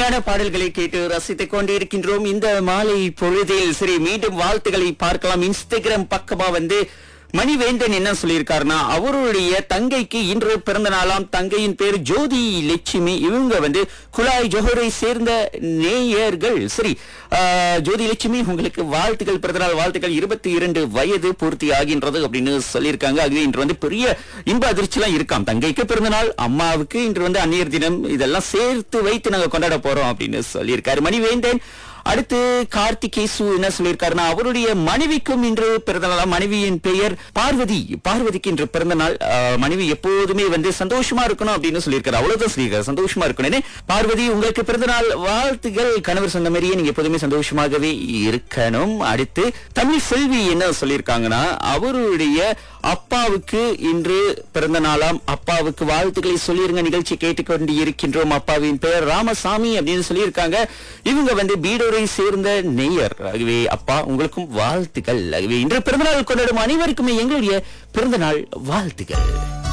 இனிமையான பாடல்களை கேட்டு ரசித்துக் கொண்டிருக்கின்றோம் இந்த மாலை பொழுதில். சரி, மீண்டும் வாழ்த்துக்களை பார்க்கலாம். இன்ஸ்டாகிராம் பக்கமா மணிவேந்தன் என்ன சொல்லியிருக்காருன்னா, அவருடைய தங்கைக்கு இன்று பிறந்த நாளாம். தங்கையின் பேர் ஜோதி லட்சுமி. இவங்க குழாய் ஜோஹரை சேர்ந்த நேயர்கள். சரி, ஜோதி லட்சுமி, உங்களுக்கு வாழ்த்துக்கள், பிறந்தநாள் வாழ்த்துக்கள். 22 வயது பூர்த்தி ஆகின்றது அப்படின்னு சொல்லியிருக்காங்க. அதுவே இன்று பெரிய இன்ப அதிர்ச்சி எல்லாம் இருக்காம். தங்கைக்கு பிறந்தநாள், அம்மாவுக்கு இன்று அந்நியர் தினம், இதெல்லாம் சேர்த்து வைத்து நாங்க கொண்டாட போறோம் அப்படின்னு சொல்லியிருக்காரு மணிவேந்தன். அடுத்து கார்த்திகேசு என்ன சொல்லியிருக்காருன்னா, அவருடைய மனைவிக்கும் இன்று பிறந்த நாள். மனைவியின் பெயர் பார்வதி. பார்வதிக்கு இன்று பிறந்த நாள். மனைவி எப்போதுமே சந்தோஷமா இருக்கணும் அப்படின்னு சொல்லியிருக்காரு. அவ்வளவுதான் சொல்லியிருக்காரு, சந்தோஷமா இருக்கணும். பார்வதி, உங்களுக்கு பிறந்த நாள் வாழ்த்துகள். கணவர் சொன்ன மாதிரியே நீங்க எப்போதுமே சந்தோஷமாகவே இருக்கணும். அடுத்து தமிழ் செல்வி என்ன சொல்லியிருக்காங்கன்னா, அவருடைய அப்பாவுக்கு இன்று பிறந்த நாளாம். அப்பாவுக்கு வாழ்த்துக்களை சொல்லிருங்க, நிகழ்ச்சி கேட்டுக்கொண்டு இருக்கின்றோம். அப்பாவின் பெயர் ராமசாமி அப்படின்னு சொல்லியிருக்காங்க. இவங்க பீடோரை சேர்ந்த நேயர். ஆகவே அப்பா, உங்களுக்கும் வாழ்த்துக்கள். ஆகவே இன்று பிறந்தநாள் கொண்டாடும் அனைவருக்குமே எங்களுடைய பிறந்தநாள் வாழ்த்துக்கள்.